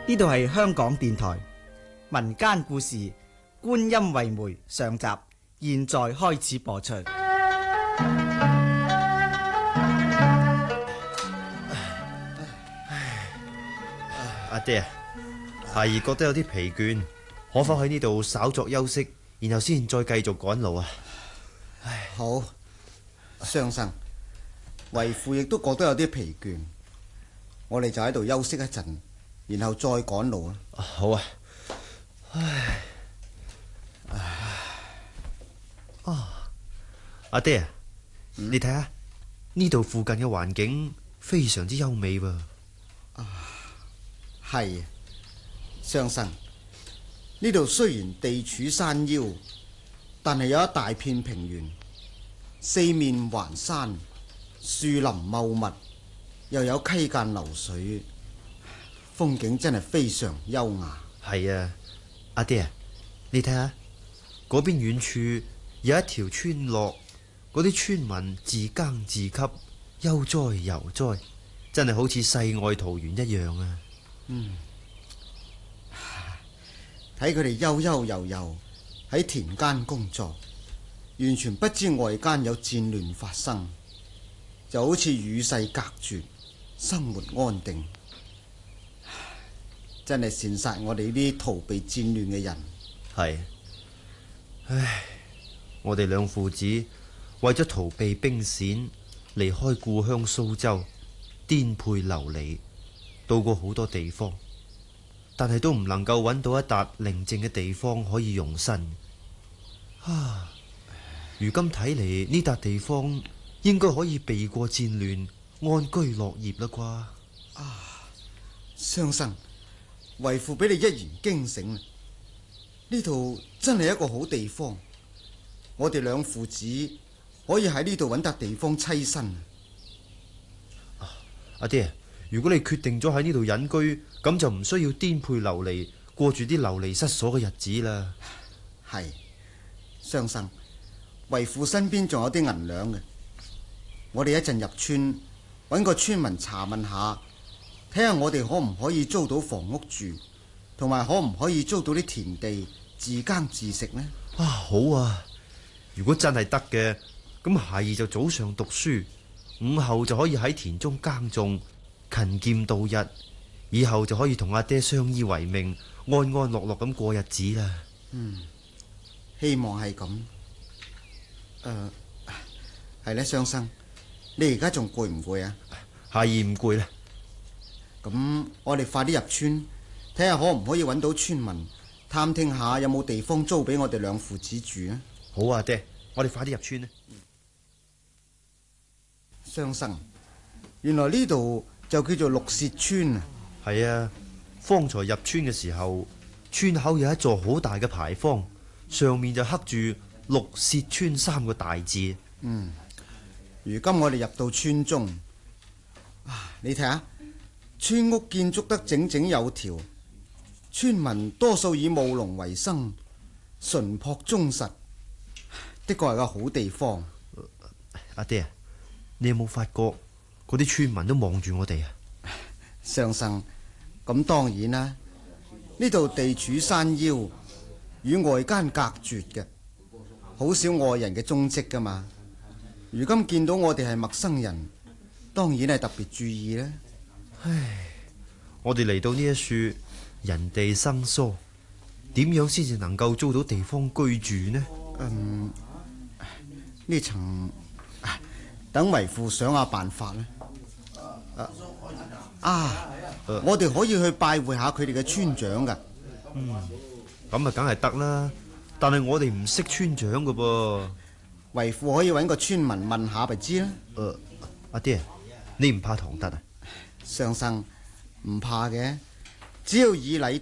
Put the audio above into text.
呢度係香港電台民間故事《觀音為媒》上集，現在開始播出。 阿爹，孩兒覺得有啲疲倦，可否喺呢度稍作休息，然後先再繼續趕路啊？ 好，雙生，為父亦都覺得有啲疲倦，我哋就喺度休息一陣，然後再趕路啊！ 好啊。阿爹，你睇下呢度附近嘅環境非常之優美噃。 係，雙生，呢度雖然地處山腰，但係有一大片平原，四面環山，樹林茂密，又有溪澗流水，風景真係非常優雅。 係啊，阿爹，你睇下嗰邊遠處有一條村落，嗰啲村民自耕自給，悠哉悠哉，真係好似世外桃源一樣啊！ 睇佢哋悠悠悠悠喺田間工作，完全不知外間有戰亂發生，就好似與世隔絕，生活安定。真係羨煞我哋呢啲逃避戰亂嘅人。 係，唉，我哋兩父子為咗逃避兵險，離開故鄉蘇州，顛沛流離，到過好多地方，但係都唔能夠揾到一笪寧靜嘅地方可以容身。如今睇嚟呢笪地方應該可以避過戰亂，安居樂業啦啩？ 雙生，為父俾你一言驚醒，呢度真係一個好地方，我哋兩父子可以喺呢度揾笪地方棲身。 阿爹，如果你決定咗喺呢度隱居，咁就唔需要顛沛流離，過住啲流離失所嘅日子啦。 係，雙生，為父身邊仲有啲銀兩嘅，我哋一陣入村揾個村民查問下，睇下我哋可唔可以租到房屋住，同埋可唔可以租到啲田地自耕自食呢？ 好啊，如果真係得嘅，咁孩兒就早上讀書，午後就可以喺田中耕種，勤儉度日，以後就可以同阿爹相依為命，安安樂樂咁過日子啦。 希望係咁。係呢，雙生，你而家仲攰唔攰啊？ 孩兒唔攰啦。 咁我哋快啲入村，睇下可唔可以揾到村民，探聽下有冇地方租俾我哋兩父子住啊！ 好啊，爹，我哋快啲入村啦。 雙生，原來呢度就叫做綠屑村啊！ 係啊，方才入村嘅時候，村口有一座好大嘅牌坊，上面就刻住綠屑村3個大字。 如今我哋入到村中，你睇下，村屋建築得整整有條，村民多數以務農為生，淳樸忠實，的確係個好地方。 阿爹，你有冇發覺嗰啲村民都望住我哋啊？ 雙生，咁當然啦，呢度地處山腰，與外間隔絕嘅，好少外人嘅蹤跡噶嘛。如今見到我哋係陌生人，當然係特別注意啦。 我哋嚟到呢一處，人地生疏，點樣先至能夠租到地方居住呢？ 呢層等為父想下辦法啦。我哋可以去拜會下佢哋嘅村長噶。 咁啊，梗係得啦。但係我哋唔識村長噶噃。 為父可以揾個村民問下咪知啦。 阿爹，你唔怕唐突啊？ 雙生唔怕嘅，只要以禮